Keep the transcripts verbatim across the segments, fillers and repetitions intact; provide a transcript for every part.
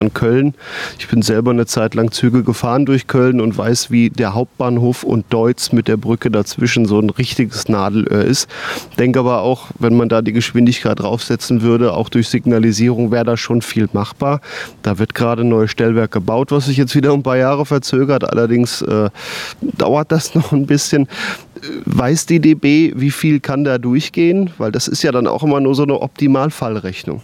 an Köln. Ich bin selber eine Zeit lang Züge gefahren durch Köln und weiß, wie der Hauptbahnhof und Deutz mit der Brücke dazwischen so ein richtiges Nadelöhr ist. Denke aber auch, wenn man da die Geschwindigkeit draufsetzen würde, auch durch Signalisierung wäre da schon viel machbar. Da wird gerade ein neues Stellwerk gebaut, was sich jetzt wieder um ein paar Jahre verzögert. Allerdings äh, dauert das noch ein bisschen. Weiß die D B, wie viel kann da durchgehen? Weil das ist ja dann auch immer nur so eine Optimalfallrechnung.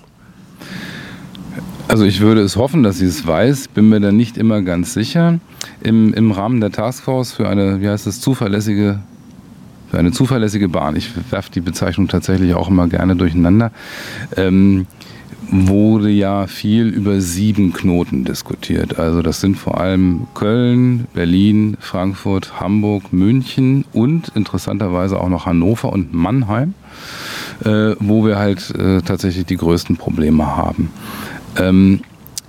Also ich würde es hoffen, dass sie es weiß, bin mir da nicht immer ganz sicher. Im, im Rahmen der Taskforce für eine, wie heißt das, zuverlässige, für eine zuverlässige Bahn, ich werfe die Bezeichnung tatsächlich auch immer gerne durcheinander, ähm, wurde ja viel über sieben Knoten diskutiert. Also das sind vor allem Köln, Berlin, Frankfurt, Hamburg, München und interessanterweise auch noch Hannover und Mannheim, äh, wo wir halt äh, tatsächlich die größten Probleme haben. Ähm,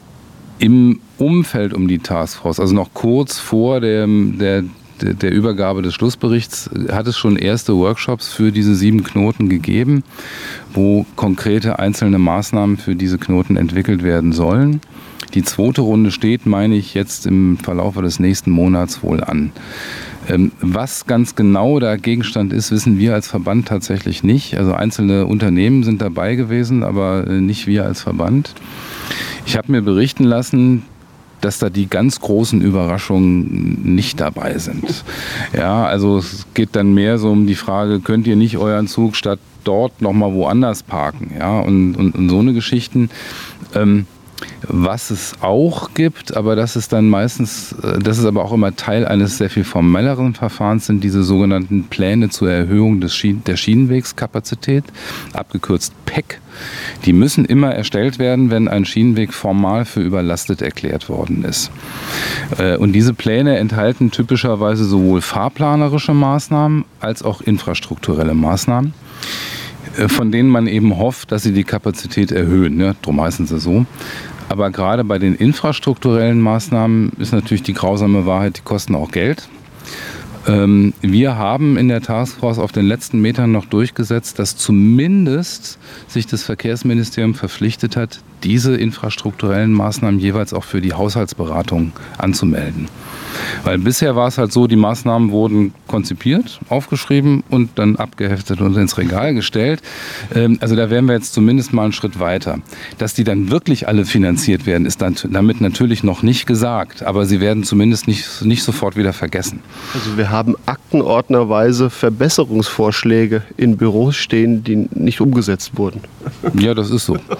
Im Umfeld um die Taskforce, also noch kurz vor dem, der, der, der Übergabe des Schlussberichts, hat es schon erste Workshops für diese sieben Knoten gegeben, wo konkrete einzelne Maßnahmen für diese Knoten entwickelt werden sollen. Die zweite Runde steht, meine ich, jetzt im Verlauf des nächsten Monats wohl an. Was ganz genau der Gegenstand ist, wissen wir als Verband tatsächlich nicht. Also einzelne Unternehmen sind dabei gewesen, aber nicht wir als Verband. Ich habe mir berichten lassen, dass da die ganz großen Überraschungen nicht dabei sind. Ja, also es geht dann mehr so um die Frage, könnt ihr nicht euren Zug statt dort nochmal woanders parken? Ja, und, und, und so eine Geschichten. Ähm, Was es auch gibt, aber das ist dann meistens, das ist aber auch immer Teil eines sehr viel formelleren Verfahrens, sind diese sogenannten Pläne zur Erhöhung des Schien- der Schienenwegskapazität, abgekürzt P E C. Die müssen immer erstellt werden, wenn ein Schienenweg formal für überlastet erklärt worden ist. Und diese Pläne enthalten typischerweise sowohl fahrplanerische Maßnahmen als auch infrastrukturelle Maßnahmen, von denen man eben hofft, dass sie die Kapazität erhöhen. Ne? Darum heißen sie so. Aber gerade bei den infrastrukturellen Maßnahmen ist natürlich die grausame Wahrheit, die kosten auch Geld. Ähm, wir haben in der Taskforce auf den letzten Metern noch durchgesetzt, dass zumindest sich das Verkehrsministerium verpflichtet hat, diese infrastrukturellen Maßnahmen jeweils auch für die Haushaltsberatung anzumelden. Weil bisher war es halt so, die Maßnahmen wurden konzipiert, aufgeschrieben und dann abgeheftet und ins Regal gestellt. Also da wären wir jetzt zumindest mal einen Schritt weiter. Dass die dann wirklich alle finanziert werden, ist dann damit natürlich noch nicht gesagt. Aber sie werden zumindest nicht, nicht sofort wieder vergessen. Also wir haben aktenordnerweise Verbesserungsvorschläge in Büros stehen, die nicht umgesetzt wurden. Ja, das ist so.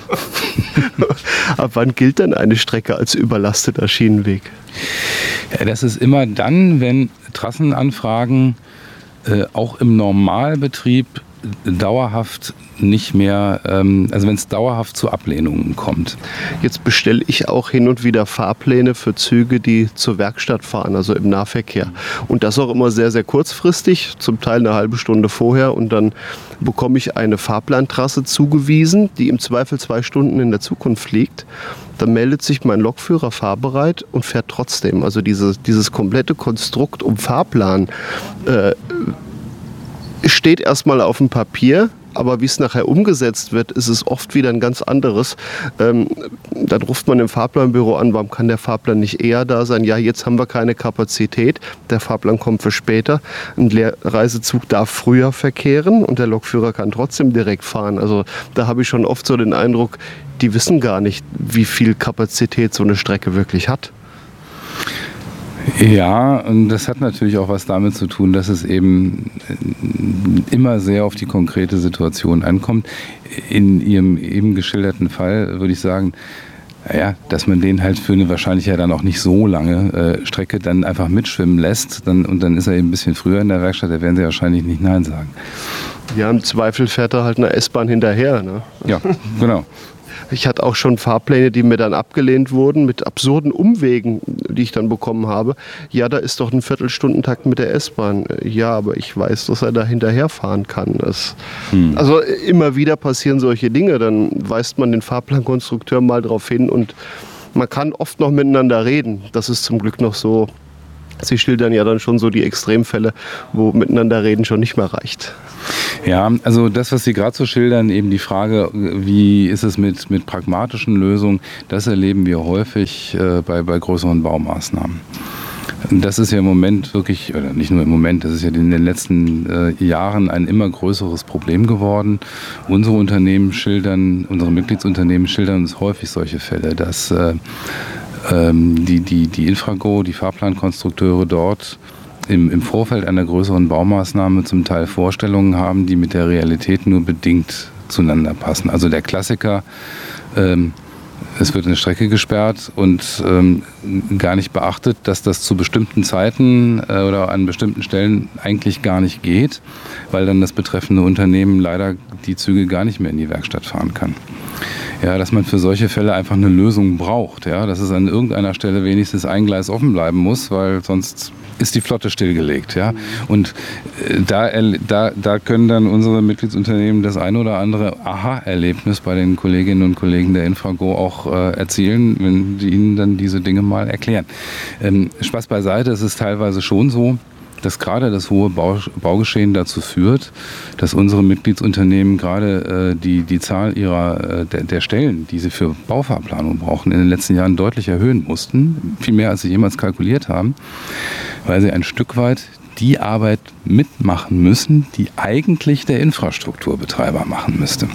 Ab wann gilt denn eine Strecke als überlasteter Schienenweg? Das ist immer dann, wenn Trassenanfragen äh, auch im Normalbetrieb dauerhaft nicht mehr, ähm, also wenn es dauerhaft zu Ablehnungen kommt. Jetzt bestelle ich auch hin und wieder Fahrpläne für Züge, die zur Werkstatt fahren, also im Nahverkehr. Und das auch immer sehr, sehr kurzfristig, zum Teil eine halbe Stunde vorher. Und dann bekomme ich eine Fahrplantrasse zugewiesen, die im Zweifel zwei Stunden in der Zukunft liegt. Dann meldet sich mein Lokführer fahrbereit und fährt trotzdem. Also dieses, dieses komplette Konstrukt um Fahrplan äh, steht erstmal auf dem Papier, aber wie es nachher umgesetzt wird, ist es oft wieder ein ganz anderes. Ähm, dann ruft man im Fahrplanbüro an, warum kann der Fahrplan nicht eher da sein? Ja, jetzt haben wir keine Kapazität, der Fahrplan kommt für später. Ein Leerreisezug darf früher verkehren und der Lokführer kann trotzdem direkt fahren. Also da habe ich schon oft so den Eindruck, die wissen gar nicht, wie viel Kapazität so eine Strecke wirklich hat. Ja, und das hat natürlich auch was damit zu tun, dass es eben immer sehr auf die konkrete Situation ankommt. In Ihrem eben geschilderten Fall würde ich sagen, naja, dass man den halt für eine wahrscheinlich ja dann auch nicht so lange äh, Strecke dann einfach mitschwimmen lässt dann, und dann ist er eben ein bisschen früher in der Werkstatt, da werden Sie wahrscheinlich nicht Nein sagen. Ja, im Zweifel fährt er halt eine S-Bahn hinterher. Ne? Ja, genau. Ich hatte auch schon Fahrpläne, die mir dann abgelehnt wurden, mit absurden Umwegen, die ich dann bekommen habe. Ja, da ist doch ein Viertelstundentakt mit der S-Bahn. Ja, aber ich weiß, dass er da hinterherfahren kann. Das, hm. Also immer wieder passieren solche Dinge. Dann weist man den Fahrplankonstrukteur mal drauf hin und man kann oft noch miteinander reden. Das ist zum Glück noch so Sie schildern ja dann schon so die Extremfälle, wo miteinander reden schon nicht mehr reicht. Ja, also das, was Sie gerade so schildern, eben die Frage, wie ist es mit, mit pragmatischen Lösungen, das erleben wir häufig äh, bei, bei größeren Baumaßnahmen. Das ist ja im Moment wirklich, oder nicht nur im Moment, das ist ja in den letzten äh, Jahren ein immer größeres Problem geworden. Unsere Unternehmen schildern, unsere Mitgliedsunternehmen schildern uns häufig solche Fälle, dass äh, ähm, die, die, die Infrago, die Fahrplankonstrukteure dort im, im Vorfeld einer größeren Baumaßnahme zum Teil Vorstellungen haben, die mit der Realität nur bedingt zueinander passen. Also der Klassiker, ähm, es wird eine Strecke gesperrt und ähm, gar nicht beachtet, dass das zu bestimmten Zeiten äh, oder an bestimmten Stellen eigentlich gar nicht geht, weil dann das betreffende Unternehmen leider die Züge gar nicht mehr in die Werkstatt fahren kann. Ja, dass man für solche Fälle einfach eine Lösung braucht, ja, dass es an irgendeiner Stelle wenigstens ein Gleis offen bleiben muss, weil sonst ist die Flotte stillgelegt. Ja? Und äh, da, da, da können dann unsere Mitgliedsunternehmen das ein oder andere Aha-Erlebnis bei den Kolleginnen und Kollegen der Infrago auch äh, erzielen, wenn die ihnen dann diese Dinge mal erklären. Ähm, Spaß beiseite, es ist teilweise schon so, dass gerade das hohe Bau, Baugeschehen dazu führt, dass unsere Mitgliedsunternehmen gerade äh, die, die Zahl ihrer, äh, der, der Stellen, die sie für Baufahrplanung brauchen, in den letzten Jahren deutlich erhöhen mussten. Viel mehr, als sie jemals kalkuliert haben, weil sie ein Stück weit die Arbeit mitmachen müssen, die eigentlich der Infrastrukturbetreiber machen müsste.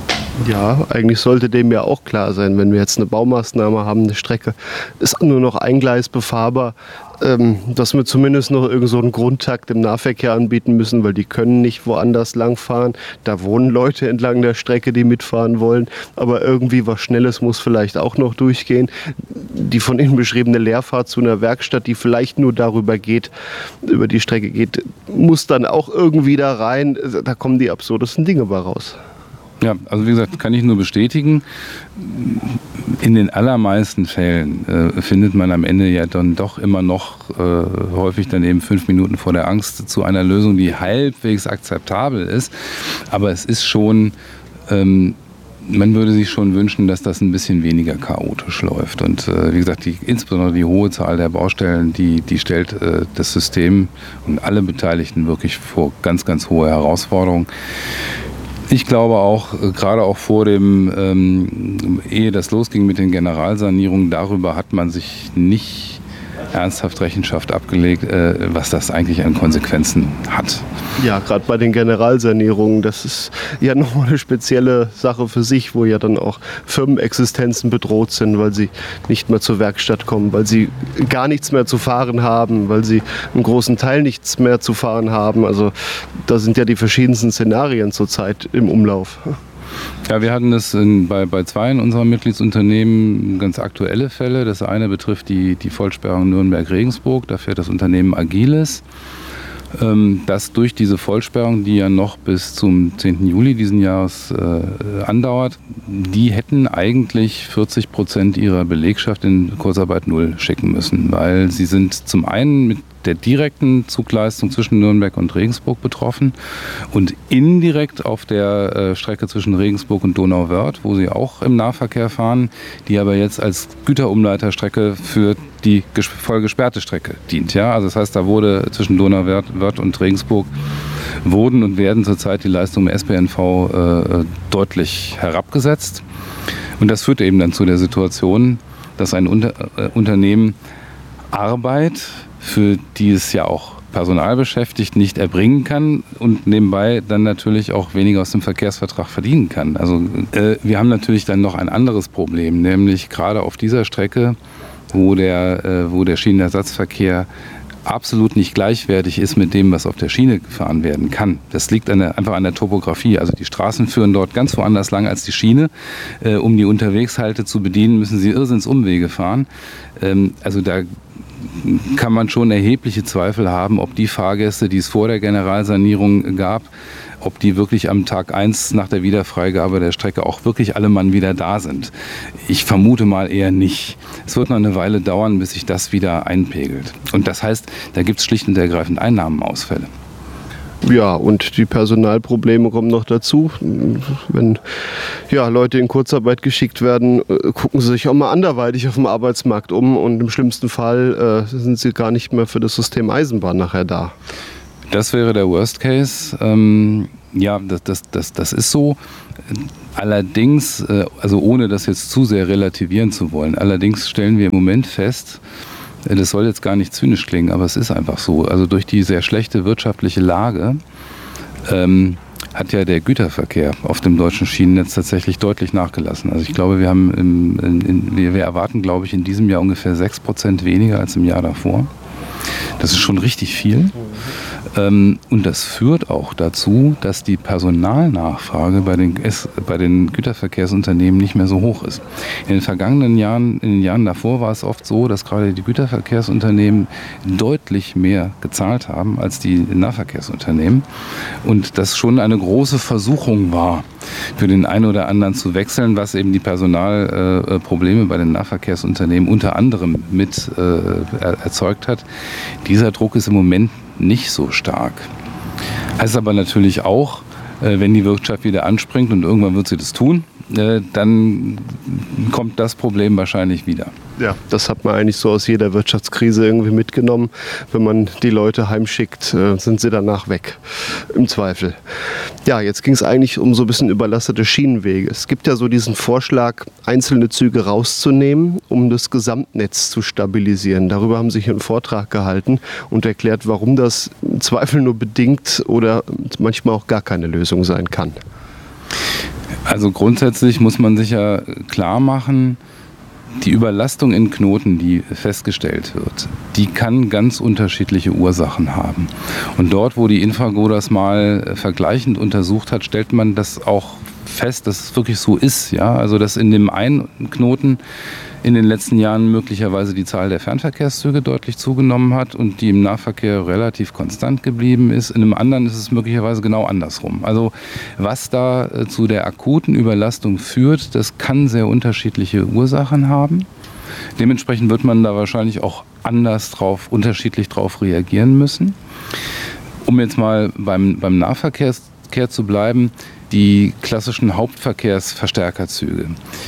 Ja, eigentlich sollte dem ja auch klar sein, wenn wir jetzt eine Baumaßnahme haben, eine Strecke ist nur noch ein Gleis befahrbar, ähm, dass wir zumindest noch irgend so einen Grundtakt im Nahverkehr anbieten müssen, weil die können nicht woanders langfahren. Da wohnen Leute entlang der Strecke, die mitfahren wollen, aber irgendwie was Schnelles muss vielleicht auch noch durchgehen. Die von Ihnen beschriebene Leerfahrt zu einer Werkstatt, die vielleicht nur darüber geht, über die Strecke geht, muss dann auch irgendwie da rein. Da kommen die absurdesten Dinge bei raus. Ja, also wie gesagt, kann ich nur bestätigen, in den allermeisten Fällen äh, findet man am Ende ja dann doch immer noch äh, häufig dann eben fünf Minuten vor der Angst zu einer Lösung, die halbwegs akzeptabel ist. Aber es ist schon, ähm, man würde sich schon wünschen, dass das ein bisschen weniger chaotisch läuft. Und äh, wie gesagt, die, insbesondere die hohe Zahl der Baustellen, die, die stellt äh, das System und alle Beteiligten wirklich vor ganz, ganz hohe Herausforderungen. Ich glaube auch, gerade auch vor dem, ähm, ehe das losging mit den Generalsanierungen, darüber hat man sich nicht ernsthaft Rechenschaft abgelegt, äh, was das eigentlich an Konsequenzen hat. Ja, gerade bei den Generalsanierungen, das ist ja nochmal eine spezielle Sache für sich, wo ja dann auch Firmenexistenzen bedroht sind, weil sie nicht mehr zur Werkstatt kommen, weil sie gar nichts mehr zu fahren haben, weil sie einen großen Teil nichts mehr zu fahren haben. Also da sind ja die verschiedensten Szenarien zurzeit im Umlauf. Ja, wir hatten das in, bei, bei zwei unserer Mitgliedsunternehmen ganz aktuelle Fälle. Das eine betrifft die, die Vollsperrung Nürnberg-Regensburg. Da fährt das Unternehmen Agilis, ähm, das durch diese Vollsperrung, die ja noch bis zum zehnten Juli diesen Jahres äh, andauert, die hätten eigentlich vierzig Prozent ihrer Belegschaft in Kurzarbeit Null schicken müssen, weil sie sind zum einen mit der direkten Zugleistung zwischen Nürnberg und Regensburg betroffen und indirekt auf der äh, Strecke zwischen Regensburg und Donauwörth, wo sie auch im Nahverkehr fahren, die aber jetzt als Güterumleiterstrecke für die ges- voll gesperrte Strecke dient. Ja? Also das heißt, da wurde zwischen Donauwörth und Regensburg wurden und werden zurzeit die Leistungen im S P N V äh, deutlich herabgesetzt. Und das führt eben dann zu der Situation, dass ein Unter- äh, Unternehmen Arbeit, für die es ja auch Personal beschäftigt, nicht erbringen kann und nebenbei dann natürlich auch weniger aus dem Verkehrsvertrag verdienen kann. Also äh, wir haben natürlich dann noch ein anderes Problem, nämlich gerade auf dieser Strecke, wo der, äh, wo der Schienenersatzverkehr absolut nicht gleichwertig ist mit dem, was auf der Schiene gefahren werden kann. Das liegt an der, einfach an der Topografie. Also die Straßen führen dort ganz woanders lang als die Schiene. Äh, um die Unterwegshalte zu bedienen, müssen sie Irrsinnsumwege fahren. Ähm, also da kann man schon erhebliche Zweifel haben, ob die Fahrgäste, die es vor der Generalsanierung gab, ob die wirklich am Tag eins nach der Wiederfreigabe der Strecke auch wirklich alle Mann wieder da sind. Ich vermute mal eher nicht. Es wird noch eine Weile dauern, bis sich das wieder einpegelt. Und das heißt, da gibt es schlicht und ergreifend Einnahmenausfälle. Ja, und die Personalprobleme kommen noch dazu. Wenn ja, Leute in Kurzarbeit geschickt werden, gucken sie sich auch mal anderweitig auf dem Arbeitsmarkt um und im schlimmsten Fall äh, sind sie gar nicht mehr für das System Eisenbahn nachher da. Das wäre der Worst Case. Ähm, ja, das, das, das, das ist so. Allerdings, äh, also ohne das jetzt zu sehr relativieren zu wollen, allerdings stellen wir im Moment fest, das soll jetzt gar nicht zynisch klingen, aber es ist einfach so. Also durch die sehr schlechte wirtschaftliche Lage ähm, hat ja der Güterverkehr auf dem deutschen Schienennetz tatsächlich deutlich nachgelassen. Also ich glaube, wir haben im, in, in, wir, wir erwarten, glaube ich, in diesem Jahr ungefähr sechs Prozent weniger als im Jahr davor. Das ist schon richtig viel. Ähm, und das führt auch dazu, dass die Personalnachfrage bei den, bei den Güterverkehrsunternehmen nicht mehr so hoch ist. In den vergangenen Jahren, in den Jahren davor war es oft so, dass gerade die Güterverkehrsunternehmen deutlich mehr gezahlt haben als die Nahverkehrsunternehmen. Und das schon eine große Versuchung war, für den einen oder anderen zu wechseln, was eben die Personalprobleme äh, bei den Nahverkehrsunternehmen unter anderem mit äh, erzeugt hat. Dieser Druck ist im Moment nicht so stark. Heißt aber natürlich auch, äh, wenn die Wirtschaft wieder anspringt und irgendwann wird sie das tun, äh, dann kommt das Problem wahrscheinlich wieder. Ja, das hat man eigentlich so aus jeder Wirtschaftskrise irgendwie mitgenommen. Wenn man die Leute heimschickt, äh, sind sie danach weg, im Zweifel. Ja, jetzt ging es eigentlich um so ein bisschen überlastete Schienenwege. Es gibt ja so diesen Vorschlag, einzelne Züge rauszunehmen, um das Gesamtnetz zu stabilisieren. Darüber haben Sie hier einen Vortrag gehalten und erklärt, warum das im Zweifel nur bedingt oder manchmal auch gar keine Lösung sein kann. Also grundsätzlich muss man sich ja klar machen, die Überlastung in Knoten, die festgestellt wird, die kann ganz unterschiedliche Ursachen haben. Und dort, wo die Infrago das mal vergleichend untersucht hat, stellt man das auch fest, dass es wirklich so ist. Ja? Also dass in dem einen Knoten in den letzten Jahren möglicherweise die Zahl der Fernverkehrszüge deutlich zugenommen hat und die im Nahverkehr relativ konstant geblieben ist. In einem anderen ist es möglicherweise genau andersrum. Also was da äh, zu der akuten Überlastung führt, das kann sehr unterschiedliche Ursachen haben. Dementsprechend wird man da wahrscheinlich auch anders drauf, unterschiedlich drauf reagieren müssen. Um jetzt mal beim, beim Nahverkehr zu bleiben, die klassischen Hauptverkehrsverstärkerzüge.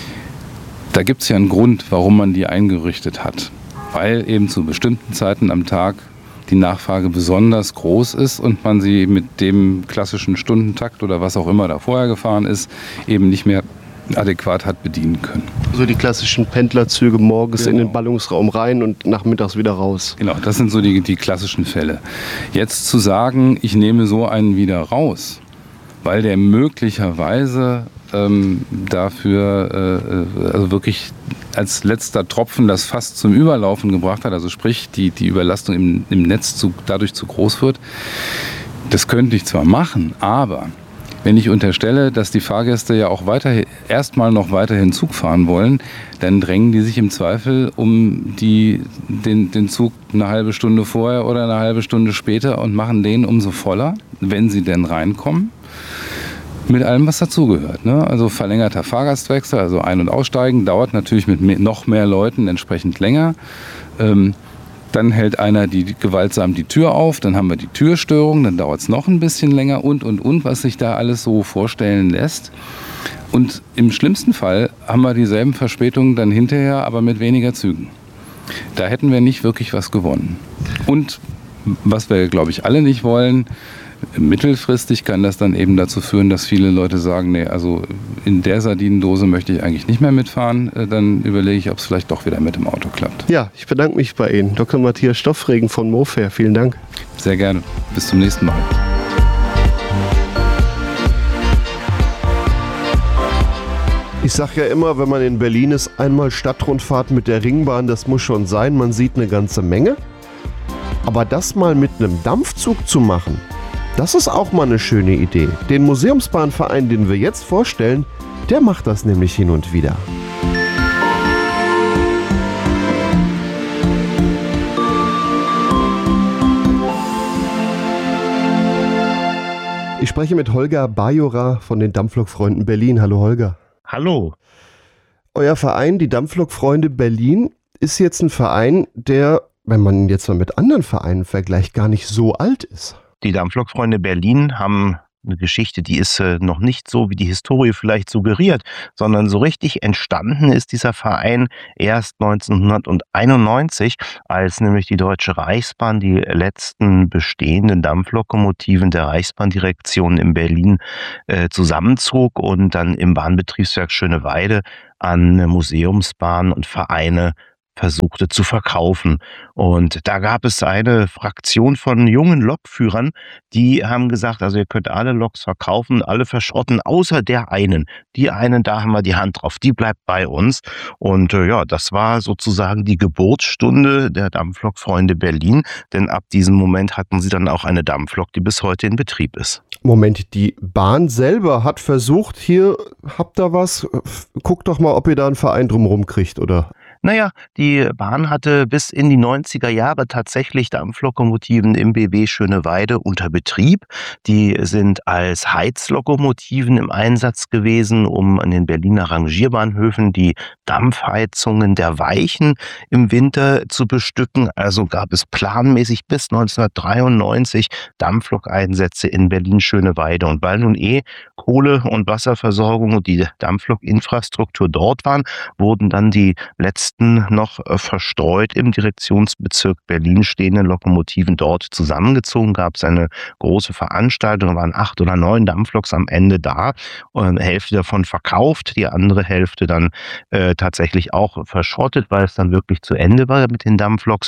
Da gibt es ja einen Grund, warum man die eingerichtet hat. Weil eben zu bestimmten Zeiten am Tag die Nachfrage besonders groß ist und man sie mit dem klassischen Stundentakt oder was auch immer da vorher gefahren ist, eben nicht mehr adäquat hat bedienen können. So die klassischen Pendlerzüge morgens genau. in den Ballungsraum rein und nachmittags wieder raus. Genau, das sind so die, die klassischen Fälle. Jetzt zu sagen, ich nehme so einen wieder raus, weil der möglicherweise ähm, dafür äh, also wirklich als letzter Tropfen das Fass zum Überlaufen gebracht hat, also sprich die, die Überlastung im, im Netz zu, dadurch zu groß wird, das könnte ich zwar machen, aber wenn ich unterstelle, dass die Fahrgäste ja auch weiter, erstmal noch weiterhin Zug fahren wollen, dann drängen die sich im Zweifel um die, den, den Zug eine halbe Stunde vorher oder eine halbe Stunde später und machen den umso voller, wenn sie denn reinkommen. Mit allem, was dazugehört. Ne? Also verlängerter Fahrgastwechsel, also Ein- und Aussteigen, dauert natürlich mit mehr, noch mehr Leuten entsprechend länger. Ähm, dann hält einer die, gewaltsam die Tür auf, dann haben wir die Türstörung, dann dauert es noch ein bisschen länger und, und, und, was sich da alles so vorstellen lässt. Und im schlimmsten Fall haben wir dieselben Verspätungen dann hinterher, aber mit weniger Zügen. Da hätten wir nicht wirklich was gewonnen. Und was wir, glaube ich, alle nicht wollen, mittelfristig kann das dann eben dazu führen, dass viele Leute sagen, nee, also in der Sardinendose möchte ich eigentlich nicht mehr mitfahren. Dann überlege ich, ob es vielleicht doch wieder mit dem Auto klappt. Ja, ich bedanke mich bei Ihnen. Doktor Matthias Stoffregen von MoFair. Vielen Dank. Sehr gerne. Bis zum nächsten Mal. Ich sage ja immer, wenn man in Berlin ist, einmal Stadtrundfahrt mit der Ringbahn, das muss schon sein. Man sieht eine ganze Menge. Aber das mal mit einem Dampfzug zu machen, das ist auch mal eine schöne Idee. Den Museumsbahnverein, den wir jetzt vorstellen, der macht das nämlich hin und wieder. Ich spreche mit Holger Bajora von den Dampflokfreunden Berlin. Hallo Holger. Hallo. Euer Verein, die Dampflokfreunde Berlin, ist jetzt ein Verein, der, wenn man ihn jetzt mal mit anderen Vereinen vergleicht, gar nicht so alt ist. Die Dampflokfreunde Berlin haben eine Geschichte, die ist äh, noch nicht so, wie die Historie vielleicht suggeriert, sondern so richtig entstanden ist dieser Verein erst neunzehnhunderteinundneunzig, als nämlich die Deutsche Reichsbahn die letzten bestehenden Dampflokomotiven der Reichsbahndirektion in Berlin äh, zusammenzog und dann im Bahnbetriebswerk Schöneweide an Museumsbahnen und Vereine versuchte zu verkaufen. Und da gab es eine Fraktion von jungen Lokführern, die haben gesagt, also ihr könnt alle Loks verkaufen, alle verschrotten, außer der einen. Die einen, da haben wir die Hand drauf, die bleibt bei uns. Und äh, ja, das war sozusagen die Geburtsstunde der Dampflokfreunde Berlin, denn ab diesem Moment hatten sie dann auch eine Dampflok, die bis heute in Betrieb ist. Moment, die Bahn selber hat versucht, hier, habt ihr was? Guckt doch mal, ob ihr da einen Verein drumherum kriegt, oder? Naja, die Bahn hatte bis in die neunziger Jahre tatsächlich Dampflokomotiven im B W Schöneweide unter Betrieb. Die sind als Heizlokomotiven im Einsatz gewesen, um an den Berliner Rangierbahnhöfen die Dampfheizungen der Weichen im Winter zu bestücken. Also gab es planmäßig bis neunzehnhundertdreiundneunzig Dampflokeinsätze in Berlin-Schöneweide. Und weil nun eh Kohle- und Wasserversorgung und die Dampflokinfrastruktur dort waren, wurden dann die letzten noch äh, verstreut im Direktionsbezirk Berlin stehenden Lokomotiven dort zusammengezogen. Gab es eine große Veranstaltung, da waren acht oder neun Dampfloks am Ende da, und Hälfte davon verkauft, die andere Hälfte dann äh, tatsächlich auch verschrottet, weil es dann wirklich zu Ende war mit den Dampfloks.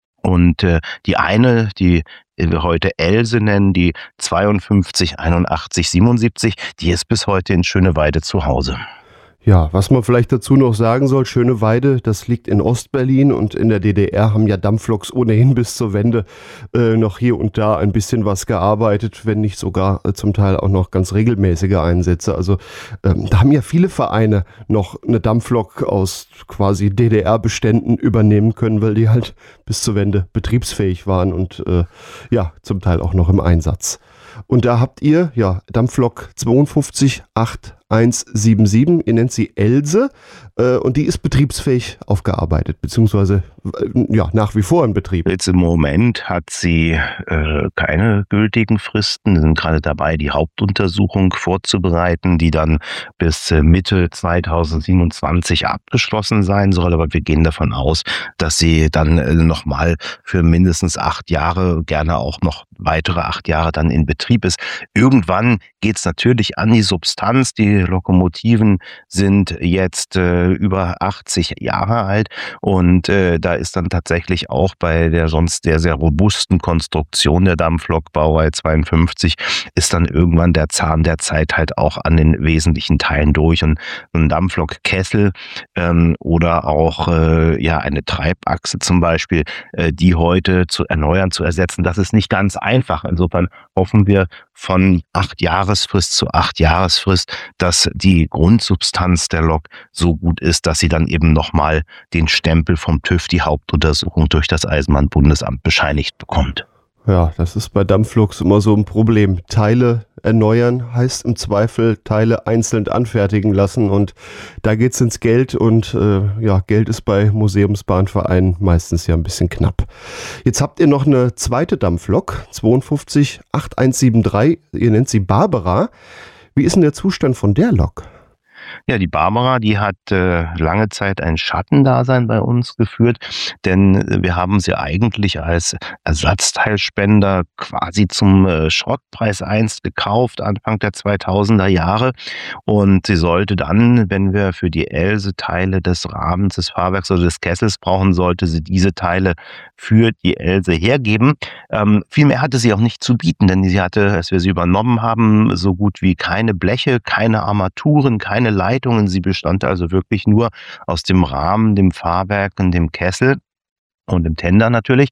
Und äh, die eine, die wir heute Else nennen, die zweiundfünfzig einundachtzig siebenundsiebzig, die ist bis heute in Schöneweide zu Hause. Ja, was man vielleicht dazu noch sagen soll, Schöneweide, das liegt in Ostberlin, und in der D D R haben ja Dampfloks ohnehin bis zur Wende äh, noch hier und da ein bisschen was gearbeitet, wenn nicht sogar äh, zum Teil auch noch ganz regelmäßige Einsätze. Also ähm, da haben ja viele Vereine noch eine Dampflok aus quasi D D R-Beständen übernehmen können, weil die halt bis zur Wende betriebsfähig waren und äh, ja, zum Teil auch noch im Einsatz. Und da habt ihr, ja, Dampflok zweiundfünfzig achtundsechzig siebenundsiebzig, ihr nennt sie Else, äh, und die ist betriebsfähig aufgearbeitet, beziehungsweise äh, ja, nach wie vor in Betrieb. Jetzt im Moment hat sie äh, keine gültigen Fristen. Wir sind gerade dabei, die Hauptuntersuchung vorzubereiten, die dann bis äh, Mitte zweitausendsiebenundzwanzig abgeschlossen sein soll. Aber wir gehen davon aus, dass sie dann äh, nochmal für mindestens acht Jahre, gerne auch noch weitere acht Jahre dann in Betrieb ist. Irgendwann geht es natürlich an die Substanz. Die Lokomotiven sind jetzt äh, über achtzig Jahre alt, und äh, da ist dann tatsächlich auch bei der sonst sehr, sehr robusten Konstruktion der Dampflok Baureihe zweiundfünfzig ist dann irgendwann der Zahn der Zeit halt auch an den wesentlichen Teilen durch. Und ein Dampflokkessel ähm, oder auch äh, ja eine Treibachse zum Beispiel, äh, die heute zu erneuern, zu ersetzen, das ist nicht ganz einfach. Insofern hoffen wir von acht Jahresfrist zu acht Jahresfrist, dass die Grundsubstanz der Lok so gut ist, dass sie dann eben nochmal den Stempel vom TÜV, die Hauptuntersuchung durch das Eisenbahnbundesamt bescheinigt bekommt. Ja, das ist bei Dampfloks immer so ein Problem. Teile erneuern heißt im Zweifel Teile einzeln anfertigen lassen, und da geht's ins Geld, und äh, ja, Geld ist bei Museumsbahnvereinen meistens ja ein bisschen knapp. Jetzt habt ihr noch eine zweite Dampflok, zweiundfünfzig achtundsechzig, ihr nennt sie Barbara. Wie ist denn der Zustand von der Lok? Ja, die Barbara, die hat äh, lange Zeit ein Schattendasein bei uns geführt, denn wir haben sie eigentlich als Ersatzteilspender quasi zum äh, Schrottpreis einst gekauft, Anfang der zweitausender Jahre. Und sie sollte dann, wenn wir für die Else Teile des Rahmens, des Fahrwerks oder des Kessels brauchen, sollte sie diese Teile für die Else hergeben. Ähm, viel mehr hatte sie auch nicht zu bieten, denn sie hatte, als wir sie übernommen haben, so gut wie keine Bleche, keine Armaturen, keine Leitungen. Sie bestand also wirklich nur aus dem Rahmen, dem Fahrwerk und dem Kessel und im Tender natürlich.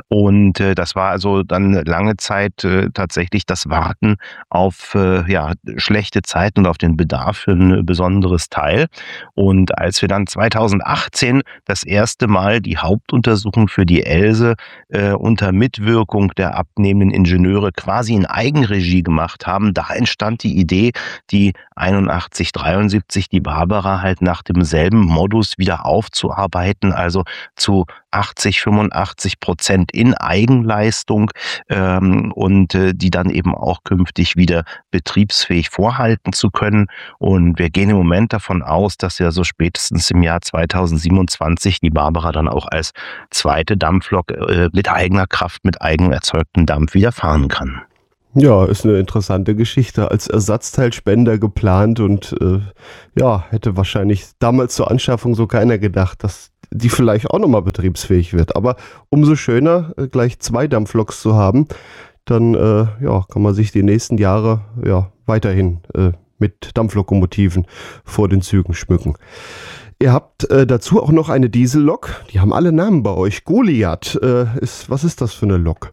Und äh, das war also dann lange Zeit äh, tatsächlich das Warten auf äh, ja, schlechte Zeiten und auf den Bedarf für ein besonderes Teil. Und als wir dann zweitausendachtzehn das erste Mal die Hauptuntersuchung für die Else äh, unter Mitwirkung der abnehmenden Ingenieure quasi in Eigenregie gemacht haben, da entstand die Idee, die einundachtzig dreiundsiebzig, die Barbara halt nach demselben Modus wieder aufzuarbeiten, also zu achtzig achtzig, fünfundachtzig Prozent in Eigenleistung ähm, und äh, die dann eben auch künftig wieder betriebsfähig vorhalten zu können. Und wir gehen im Moment davon aus, dass ja so spätestens im Jahr zweitausendsiebenundzwanzig die Barbara dann auch als zweite Dampflok äh, mit eigener Kraft, mit eigen erzeugtem Dampf wieder fahren kann. Ja, ist eine interessante Geschichte. Als Ersatzteilspender geplant und äh, ja, hätte wahrscheinlich damals zur Anschaffung so keiner gedacht, dass die vielleicht auch nochmal betriebsfähig wird. Aber umso schöner, äh, gleich zwei Dampfloks zu haben, dann äh, ja, kann man sich die nächsten Jahre ja, weiterhin äh, mit Dampflokomotiven vor den Zügen schmücken. Ihr habt äh, dazu auch noch eine Diesellok. Die haben alle Namen bei euch. Goliath, äh, ist, was ist das für eine Lok?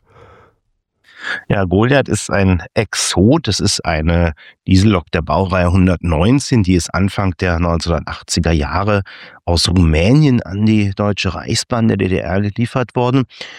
Ja, Goliath ist ein Exot. Das ist eine Diesellok der Baureihe hundertneunzehn. Die ist Anfang der neunzehnhundertachtziger Jahre aus Rumänien an die Deutsche Reichsbahn der D D R geliefert worden.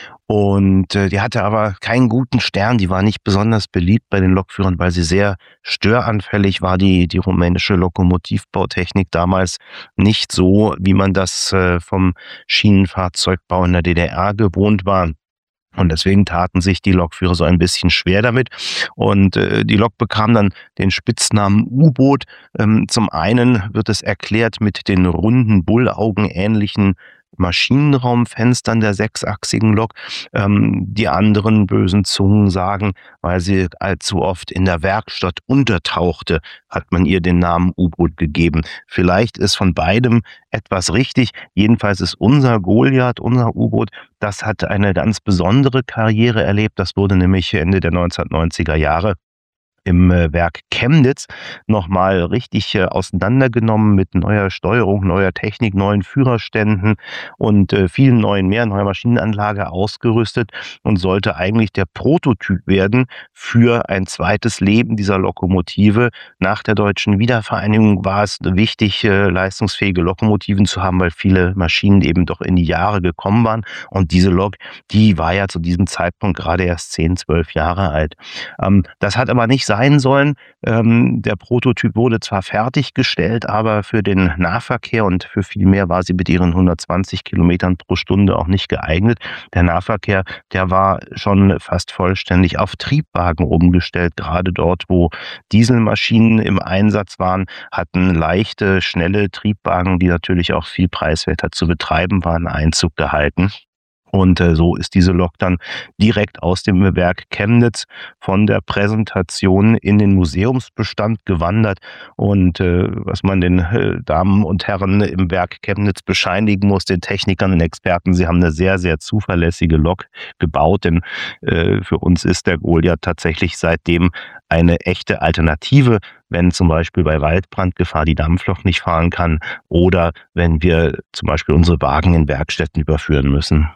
Und äh, die hatte aber keinen guten Stern. Die war nicht besonders beliebt bei den Lokführern, weil sie sehr störanfällig war. Die, die rumänische Lokomotivbautechnik damals nicht so, wie man das äh, vom Schienenfahrzeugbau in der D D R gewohnt war. Und deswegen taten sich die Lokführer so ein bisschen schwer damit. Und äh, die Lok bekam dann den Spitznamen U-Boot. Ähm, zum einen wird es erklärt mit den runden, bullaugenähnlichen Maschinenraumfenstern der sechsachsigen Lok. Ähm, die anderen bösen Zungen sagen, weil sie allzu oft in der Werkstatt untertauchte, hat man ihr den Namen U-Boot gegeben. Vielleicht ist von beidem etwas richtig. Jedenfalls ist unser Goliath, unser U-Boot, das hat eine ganz besondere Karriere erlebt. Das wurde nämlich Ende der neunzehnhundertneunziger Jahre im Werk Chemnitz nochmal richtig auseinandergenommen mit neuer Steuerung, neuer Technik, neuen Führerständen und vielen neuen mehr, neuer Maschinenanlage ausgerüstet und sollte eigentlich der Prototyp werden für ein zweites Leben dieser Lokomotive. Nach der deutschen Wiedervereinigung war es wichtig, leistungsfähige Lokomotiven zu haben, weil viele Maschinen eben doch in die Jahre gekommen waren. Und diese Lok, die war ja zu diesem Zeitpunkt gerade erst zehn, zwölf Jahre alt. Das hat aber nicht sein sollen. Ähm, der Prototyp wurde zwar fertiggestellt, aber für den Nahverkehr und für viel mehr war sie mit ihren hundertzwanzig Kilometern pro Stunde auch nicht geeignet. Der Nahverkehr, der war schon fast vollständig auf Triebwagen umgestellt. Gerade dort, wo Dieselmaschinen im Einsatz waren, hatten leichte, schnelle Triebwagen, die natürlich auch viel preiswerter zu betreiben waren, Einzug gehalten. Und äh, so ist diese Lok dann direkt aus dem Werk Chemnitz von der Präsentation in den Museumsbestand gewandert. Und äh, was man den äh, Damen und Herren im Werk Chemnitz bescheinigen muss, den Technikern und Experten, sie haben eine sehr, sehr zuverlässige Lok gebaut. Denn äh, für uns ist der Goliath tatsächlich seitdem eine echte Alternative, wenn zum Beispiel bei Waldbrandgefahr die Dampflok nicht fahren kann oder wenn wir zum Beispiel unsere Wagen in Werkstätten überführen müssen.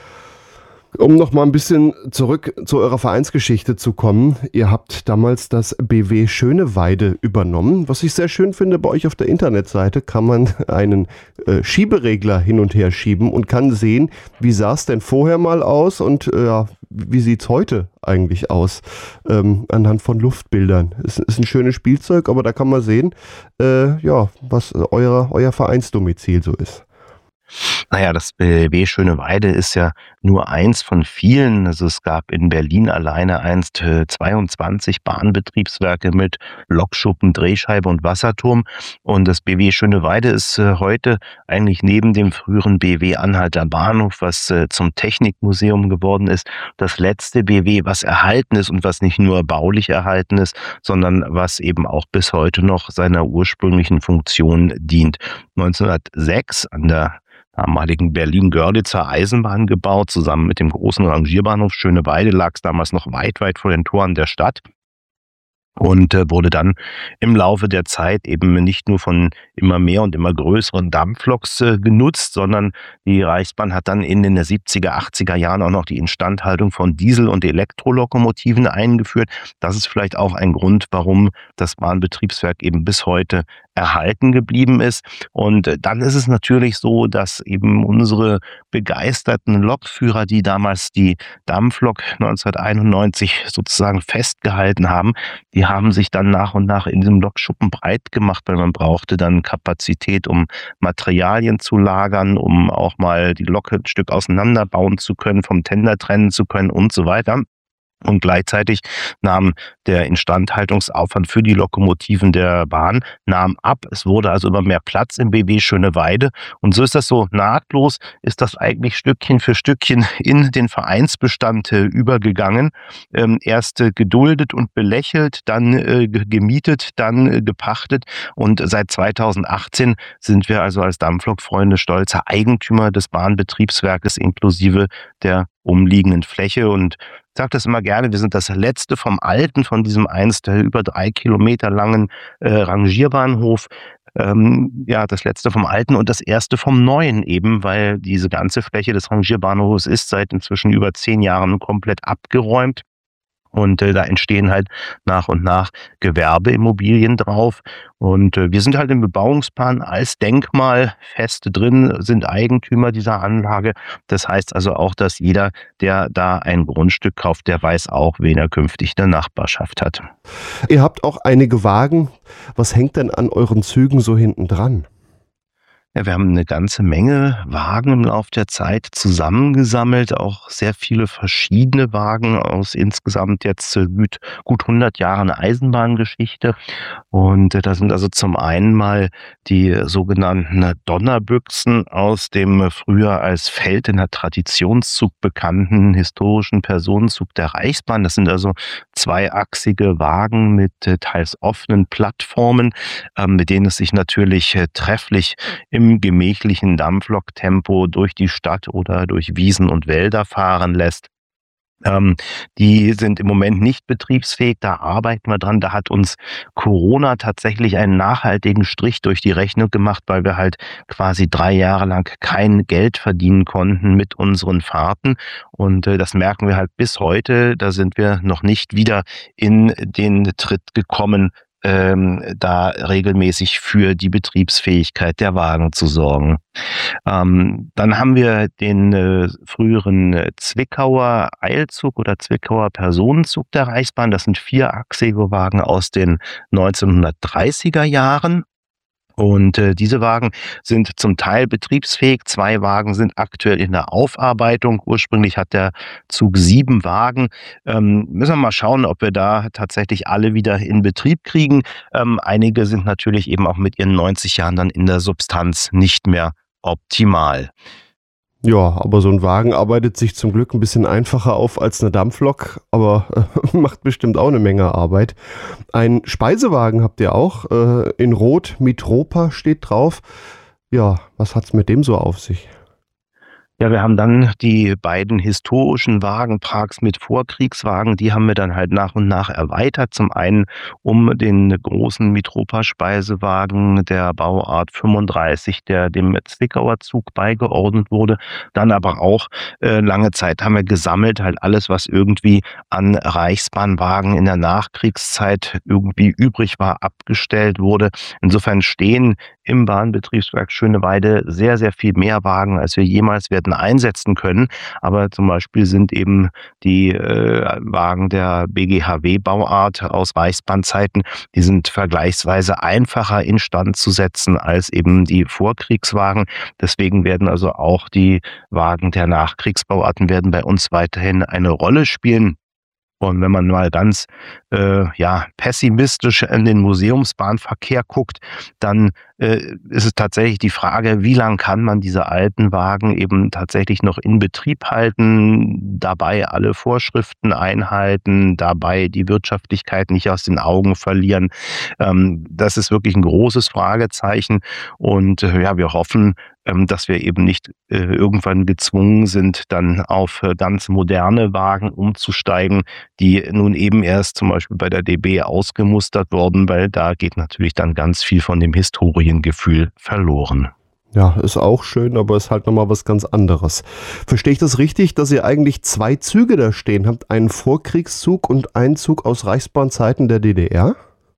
Um noch mal ein bisschen zurück zu eurer Vereinsgeschichte zu kommen. Ihr habt damals das B W Schöneweide übernommen. Was ich sehr schön finde, bei euch auf der Internetseite kann man einen äh, Schieberegler hin und her schieben und kann sehen, wie sah es denn vorher mal aus und äh, ja, wie sieht es heute eigentlich aus, ähm, anhand von Luftbildern. Es ist ein schönes Spielzeug, aber da kann man sehen, äh, ja, was euer, euer Vereinsdomizil so ist. Naja, das B W Schöneweide ist ja nur eins von vielen. Also es gab in Berlin alleine einst zweiundzwanzig Bahnbetriebswerke mit Lokschuppen, Drehscheibe und Wasserturm. Und das B W Schöneweide ist heute eigentlich neben dem früheren B W Anhalter Bahnhof, was zum Technikmuseum geworden ist, das letzte B W, was erhalten ist und was nicht nur baulich erhalten ist, sondern was eben auch bis heute noch seiner ursprünglichen Funktion dient. neunzehnhundertsechs an der damaligen Berlin-Görlitzer Eisenbahn gebaut, zusammen mit dem großen Rangierbahnhof Schöneweide, lag es damals noch weit, weit vor den Toren der Stadt. Und äh, wurde dann im Laufe der Zeit eben nicht nur von immer mehr und immer größeren Dampfloks äh, genutzt, sondern die Reichsbahn hat dann in den siebziger, achtziger Jahren auch noch die Instandhaltung von Diesel- und Elektrolokomotiven eingeführt. Das ist vielleicht auch ein Grund, warum das Bahnbetriebswerk eben bis heute erhalten geblieben ist. Und dann ist es natürlich so, dass eben unsere begeisterten Lokführer, die damals die Dampflok neunzehnhunderteinundneunzig sozusagen festgehalten haben, die haben sich dann nach und nach in diesem Lokschuppen breit gemacht, weil man brauchte dann Kapazität, um Materialien zu lagern, um auch mal die Lok ein Stück auseinanderbauen zu können, vom Tender trennen zu können und so weiter. Und gleichzeitig nahm der Instandhaltungsaufwand für die Lokomotiven der Bahn nahm ab. Es wurde also immer mehr Platz im B B Schöneweide. Und so ist das so nahtlos, ist das eigentlich Stückchen für Stückchen in den Vereinsbestand äh, übergegangen. Ähm, erst äh, geduldet und belächelt, dann äh, gemietet, dann äh, gepachtet. Und seit zweitausendachtzehn sind wir also als Dampflokfreunde stolzer Eigentümer des Bahnbetriebswerkes inklusive der umliegenden Fläche. Und ich sage das immer gerne, wir sind das letzte vom Alten, von diesem einst über drei Kilometer langen äh, Rangierbahnhof. Ähm, ja, das letzte vom Alten und das erste vom Neuen eben, weil diese ganze Fläche des Rangierbahnhofs ist seit inzwischen über zehn Jahren komplett abgeräumt. Und äh, da entstehen halt nach und nach Gewerbeimmobilien drauf. Und äh, wir sind halt im Bebauungsplan als Denkmal fest drin, sind Eigentümer dieser Anlage. Das heißt also auch, dass jeder, der da ein Grundstück kauft, der weiß auch, wen er künftig in der Nachbarschaft hat. Ihr habt auch einige Wagen. Was hängt denn an euren Zügen so hinten dran? Ja, wir haben eine ganze Menge Wagen im Laufe der Zeit zusammengesammelt, auch sehr viele verschiedene Wagen aus insgesamt jetzt äh, gut, gut hundert Jahren Eisenbahngeschichte. Und äh, da sind also zum einen mal die sogenannten Donnerbüchsen aus dem früher als Feldiner Traditionszug bekannten historischen Personenzug der Reichsbahn. Das sind also zweiachsige Wagen mit äh, teils offenen Plattformen, äh, mit denen es sich natürlich äh, trefflich im im gemächlichen Dampfloktempo durch die Stadt oder durch Wiesen und Wälder fahren lässt. Ähm, die sind im Moment nicht betriebsfähig, da arbeiten wir dran. Da hat uns Corona tatsächlich einen nachhaltigen Strich durch die Rechnung gemacht, weil wir halt quasi drei Jahre lang kein Geld verdienen konnten mit unseren Fahrten. Und äh, das merken wir halt bis heute. Da sind wir noch nicht wieder in den Tritt gekommen, Ähm, da regelmäßig für die Betriebsfähigkeit der Wagen zu sorgen. Ähm, dann haben wir den äh, früheren äh, Zwickauer Eilzug oder Zwickauer Personenzug der Reichsbahn. Das sind vierachsige Wagen aus den neunzehnhundertdreißiger Jahren. Und äh, diese Wagen sind zum Teil betriebsfähig. Zwei Wagen sind aktuell in der Aufarbeitung. Ursprünglich hat der Zug sieben Wagen. Ähm, müssen wir mal schauen, ob wir da tatsächlich alle wieder in Betrieb kriegen. Ähm, einige sind natürlich eben auch mit ihren neunzig Jahren dann in der Substanz nicht mehr optimal. Ja, aber so ein Wagen arbeitet sich zum Glück ein bisschen einfacher auf als eine Dampflok, aber äh, macht bestimmt auch eine Menge Arbeit. Ein Speisewagen habt ihr auch, äh, in Rot, Mitropa steht drauf. Ja, was hat's mit dem so auf sich? Ja, wir haben dann die beiden historischen Wagenparks mit Vorkriegswagen, die haben wir dann halt nach und nach erweitert. Zum einen um den großen Mitropa-Speisewagen der Bauart fünfunddreißig, der dem Zwickauer Zug beigeordnet wurde. Dann aber auch äh, lange Zeit haben wir gesammelt, halt alles, was irgendwie an Reichsbahnwagen in der Nachkriegszeit irgendwie übrig war, abgestellt wurde. Insofern stehen im Bahnbetriebswerk Schöneweide sehr, sehr viel mehr Wagen, als wir jemals werden einsetzen können. Aber zum Beispiel sind eben die äh, Wagen der B G H W-Bauart aus Reichsbahnzeiten, die sind vergleichsweise einfacher instand zu setzen als eben die Vorkriegswagen. Deswegen werden also auch die Wagen der Nachkriegsbauarten werden bei uns weiterhin eine Rolle spielen. Und wenn man mal ganz äh, ja, pessimistisch in den Museumsbahnverkehr guckt, dann äh, ist es tatsächlich die Frage, wie lange kann man diese alten Wagen eben tatsächlich noch in Betrieb halten, dabei alle Vorschriften einhalten, dabei die Wirtschaftlichkeit nicht aus den Augen verlieren. Ähm, das ist wirklich ein großes Fragezeichen. Und äh, ja, wir hoffen, ähm, dass wir eben nicht äh, irgendwann gezwungen sind, dann auf äh, ganz moderne Wagen umzusteigen, die nun eben erst zum Beispiel bei der D B ausgemustert wurden, weil da geht natürlich dann ganz viel von dem Historiengefühl verloren. Ja, ist auch schön, aber ist halt nochmal was ganz anderes. Verstehe ich das richtig, dass ihr eigentlich zwei Züge da stehen habt? Einen Vorkriegszug und einen Zug aus Reichsbahnzeiten der D D R?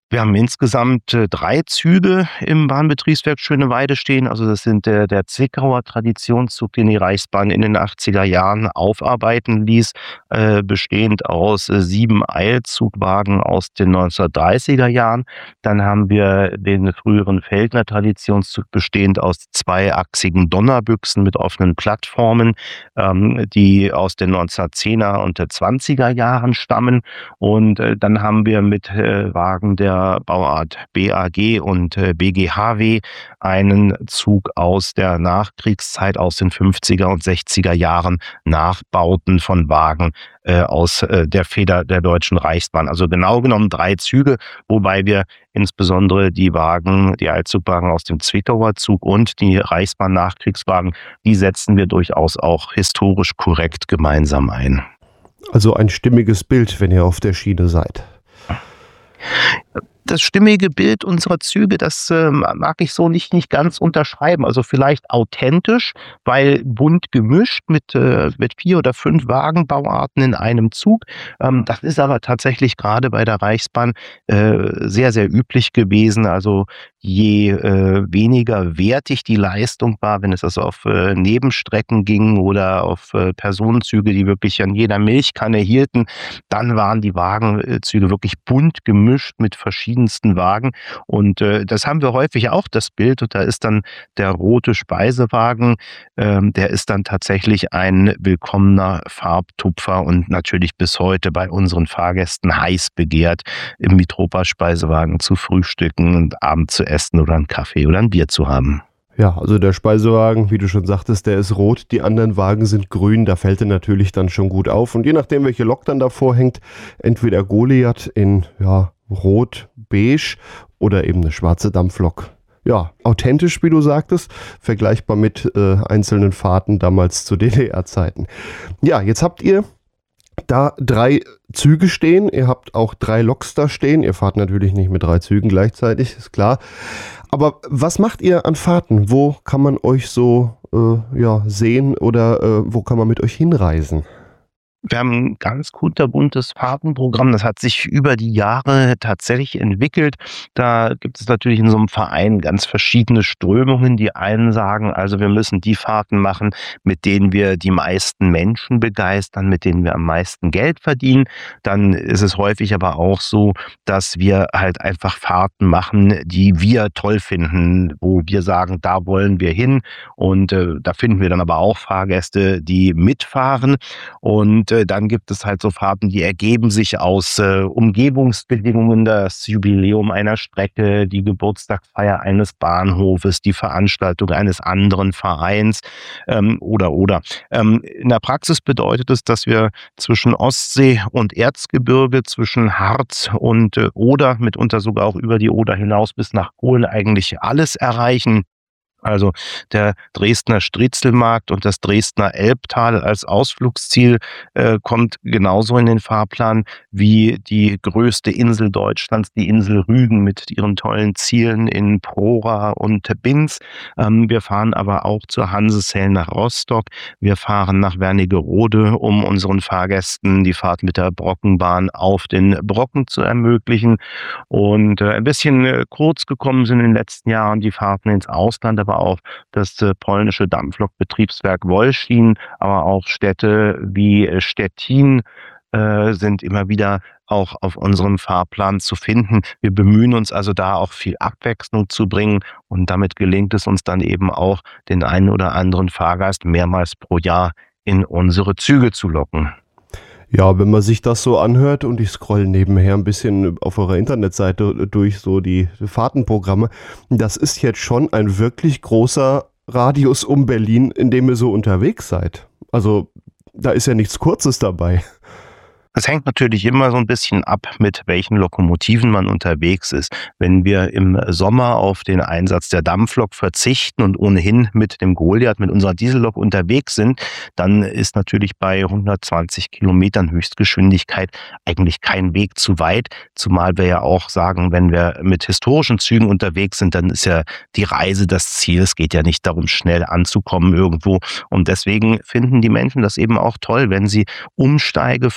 Wir haben insgesamt äh, drei Züge im Bahnbetriebswerk Schöneweide stehen. Also das sind der, der Zwickauer Traditionszug, den die Reichsbahn in den achtziger Jahren aufarbeiten ließ, äh, bestehend aus äh, sieben Eilzugwagen aus den neunzehnhundertdreißiger Jahren. Dann haben wir den früheren Feldner Traditionszug, bestehend aus zweiachsigen Donnerbüchsen mit offenen Plattformen, ähm, die aus den neunzehnhundertzehner und der zwanziger Jahren stammen. Und äh, dann haben wir mit äh, Wagen der Bauart B A G und äh, B G H W einen Zug aus der Nachkriegszeit, aus den fünfziger und sechziger Jahren, Nachbauten von Wagen äh, aus äh, der Feder der Deutschen Reichsbahn. Also genau genommen drei Züge, wobei wir insbesondere die Wagen, die Eilzugwagen aus dem Zwickauer Zug und die Reichsbahn-Nachkriegswagen, die setzen wir durchaus auch historisch korrekt gemeinsam ein. Also ein stimmiges Bild, wenn ihr auf der Schiene seid. Das stimmige Bild unserer Züge, das äh, mag ich so nicht, nicht ganz unterschreiben. Also vielleicht authentisch, weil bunt gemischt mit, äh, mit vier oder fünf Wagenbauarten in einem Zug. Ähm, das ist aber tatsächlich gerade bei der Reichsbahn äh, sehr, sehr üblich gewesen. Also je äh, weniger wertig die Leistung war, wenn es also auf äh, Nebenstrecken ging oder auf äh, Personenzüge, die wirklich an jeder Milchkanne hielten, dann waren die Wagenzüge wirklich bunt gemischt mit verschiedensten Wagen. Und äh, das haben wir häufig auch, das Bild. Und da ist dann der rote Speisewagen, ähm, der ist dann tatsächlich ein willkommener Farbtupfer und natürlich bis heute bei unseren Fahrgästen heiß begehrt, im Mitropa-Speisewagen zu frühstücken und abends zu essen oder einen Kaffee oder ein Bier zu haben. Ja, also der Speisewagen, wie du schon sagtest, der ist rot, die anderen Wagen sind grün, da fällt er natürlich dann schon gut auf. Und je nachdem, welche Lok dann davor hängt, entweder Goliath in ja, rot, beige oder eben eine schwarze Dampflok. Ja, authentisch, wie du sagtest, vergleichbar mit äh, einzelnen Fahrten damals zu D D R-Zeiten. Ja, jetzt habt ihr da drei Züge stehen, ihr habt auch drei Loks da stehen, ihr fahrt natürlich nicht mit drei Zügen gleichzeitig, ist klar. Aber was macht ihr an Fahrten? Wo kann man euch so äh, ja, sehen oder äh, wo kann man mit euch hinreisen? Wir haben ein ganz kunterbuntes Fahrtenprogramm. Das hat sich über die Jahre tatsächlich entwickelt. Da gibt es natürlich in so einem Verein ganz verschiedene Strömungen. Die einen sagen, also wir müssen die Fahrten machen, mit denen wir die meisten Menschen begeistern, mit denen wir am meisten Geld verdienen. Dann ist es häufig aber auch so, dass wir halt einfach Fahrten machen, die wir toll finden, wo wir sagen, da wollen wir hin. Und äh, da finden wir dann aber auch Fahrgäste, die mitfahren. Und äh, dann gibt es halt so Fahrten, die ergeben sich aus äh, Umgebungsbedingungen, das Jubiläum einer Strecke, die Geburtstagsfeier eines Bahnhofes, die Veranstaltung eines anderen Vereins ähm, oder oder. Ähm, in der Praxis bedeutet es, dass wir zwischen Ostsee und Erzgebirge, zwischen Harz und äh, Oder, mitunter sogar auch über die Oder hinaus bis nach Polen eigentlich alles erreichen. Also der Dresdner Striezelmarkt und das Dresdner Elbtal als Ausflugsziel äh, kommt genauso in den Fahrplan wie die größte Insel Deutschlands, die Insel Rügen mit ihren tollen Zielen in Prora und Binz. Ähm, wir fahren aber auch zur Hansesel nach Rostock. Wir fahren nach Wernigerode, um unseren Fahrgästen die Fahrt mit der Brockenbahn auf den Brocken zu ermöglichen. Und äh, ein bisschen äh, kurz gekommen sind in den letzten Jahren die Fahrten ins Ausland, aber auch das äh, polnische Dampflokbetriebswerk Wolszin, aber auch Städte wie äh, Stettin äh, sind immer wieder auch auf unserem Fahrplan zu finden. Wir bemühen uns also da auch viel Abwechslung zu bringen und damit gelingt es uns dann eben auch, den einen oder anderen Fahrgast mehrmals pro Jahr in unsere Züge zu locken. Ja, wenn man sich das so anhört und ich scroll nebenher ein bisschen auf eurer Internetseite durch so die Fahrtenprogramme, das ist jetzt schon ein wirklich großer Radius um Berlin, in dem ihr so unterwegs seid. Also da ist ja nichts Kurzes dabei. Es hängt natürlich immer so ein bisschen ab, mit welchen Lokomotiven man unterwegs ist. Wenn wir im Sommer auf den Einsatz der Dampflok verzichten und ohnehin mit dem Goliath, mit unserer Diesellok unterwegs sind, dann ist natürlich bei hundertzwanzig Kilometern Höchstgeschwindigkeit eigentlich kein Weg zu weit. Zumal wir ja auch sagen, wenn wir mit historischen Zügen unterwegs sind, dann ist ja die Reise das Ziel. Es geht ja nicht darum, schnell anzukommen irgendwo. Und deswegen finden die Menschen das eben auch toll, wenn sie umsteigefrei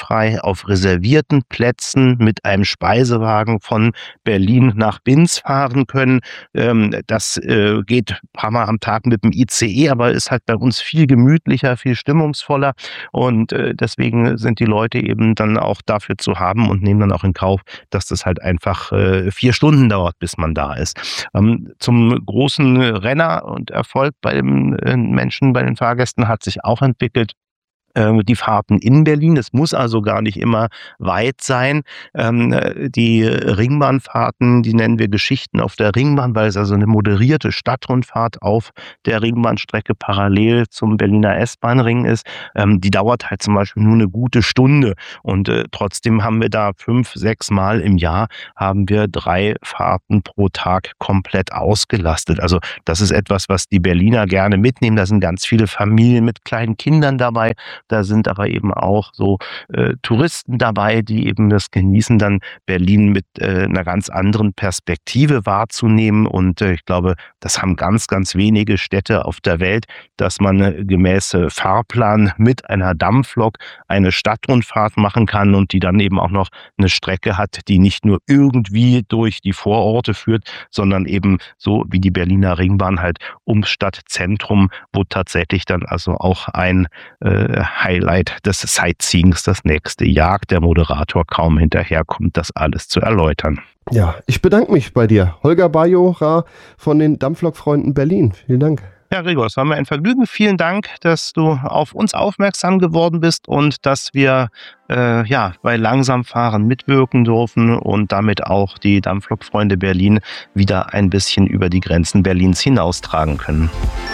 auf reservierten Plätzen mit einem Speisewagen von Berlin nach Binz fahren können. Ähm, das äh, geht ein paar Mal am Tag mit dem I C E, aber ist halt bei uns viel gemütlicher, viel stimmungsvoller und äh, deswegen sind die Leute eben dann auch dafür zu haben und nehmen dann auch in Kauf, dass das halt einfach äh, vier Stunden dauert, bis man da ist. Ähm, zum großen Renner und Erfolg bei den äh, Menschen, bei den Fahrgästen hat sich auch entwickelt, die Fahrten in Berlin. Es muss also gar nicht immer weit sein. Die Ringbahnfahrten, die nennen wir Geschichten auf der Ringbahn, weil es also eine moderierte Stadtrundfahrt auf der Ringbahnstrecke parallel zum Berliner S-Bahn-Ring ist. Die dauert halt zum Beispiel nur eine gute Stunde und trotzdem haben wir da fünf, sechs Mal im Jahr haben wir drei Fahrten pro Tag komplett ausgelastet. Also das ist etwas, was die Berliner gerne mitnehmen. Da sind ganz viele Familien mit kleinen Kindern dabei. Da sind aber eben auch so äh, Touristen dabei, die eben das genießen, dann Berlin mit äh, einer ganz anderen Perspektive wahrzunehmen. Und äh, ich glaube, das haben ganz, ganz wenige Städte auf der Welt, dass man äh, gemäß äh, Fahrplan mit einer Dampflok eine Stadtrundfahrt machen kann und die dann eben auch noch eine Strecke hat, die nicht nur irgendwie durch die Vororte führt, sondern eben so wie die Berliner Ringbahn halt ums Stadtzentrum, wo tatsächlich dann also auch ein äh, Highlight des Sightseeings das nächste jagt, der Moderator kaum hinterherkommt, das alles zu erläutern. Ja, ich bedanke mich bei dir. Holger Bajora von den Dampflokfreunden Berlin. Vielen Dank. Ja, Gregor, es war mir ein Vergnügen. Vielen Dank, dass du auf uns aufmerksam geworden bist und dass wir äh, ja, bei Langsamfahren mitwirken dürfen und damit auch die Dampflokfreunde Berlin wieder ein bisschen über die Grenzen Berlins hinaustragen können.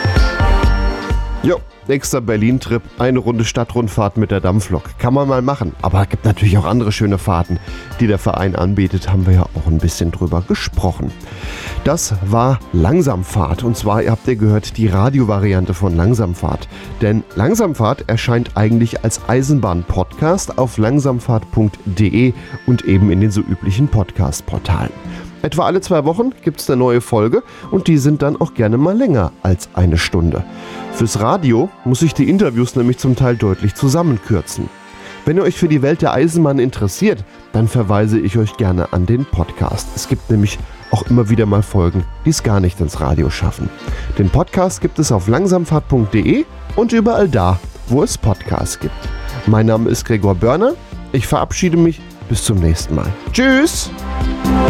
Jo, nächster Berlin-Trip, eine Runde Stadtrundfahrt mit der Dampflok. Kann man mal machen, aber es gibt natürlich auch andere schöne Fahrten, die der Verein anbietet, haben wir ja auch ein bisschen drüber gesprochen. Das war Langsamfahrt und zwar, ihr habt ja gehört, die Radiovariante von Langsamfahrt. Denn Langsamfahrt erscheint eigentlich als Eisenbahn-Podcast auf langsamfahrt punkt de und eben in den so üblichen Podcast-Portalen. Etwa alle zwei Wochen gibt es eine neue Folge und die sind dann auch gerne mal länger als eine Stunde. Fürs Radio muss ich die Interviews nämlich zum Teil deutlich zusammenkürzen. Wenn ihr euch für die Welt der Eisenbahn interessiert, dann verweise ich euch gerne an den Podcast. Es gibt nämlich auch immer wieder mal Folgen, die es gar nicht ins Radio schaffen. Den Podcast gibt es auf langsamfahrt punkt de und überall da, wo es Podcasts gibt. Mein Name ist Gregor Börner. Ich verabschiede mich. Bis zum nächsten Mal. Tschüss!